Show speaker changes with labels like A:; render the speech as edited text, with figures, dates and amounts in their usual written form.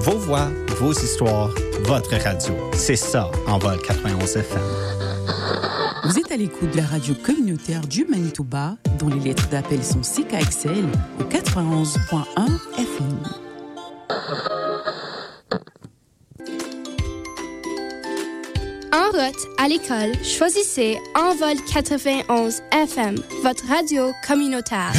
A: Vos voix, vos histoires, votre radio. C'est ça, Envol 91 FM.
B: Vous êtes à l'écoute de la radio communautaire du Manitoba, dont les lettres d'appel sont CKXL au 91.1 FM.
C: En route à l'école, choisissez Envol 91 FM, votre radio communautaire.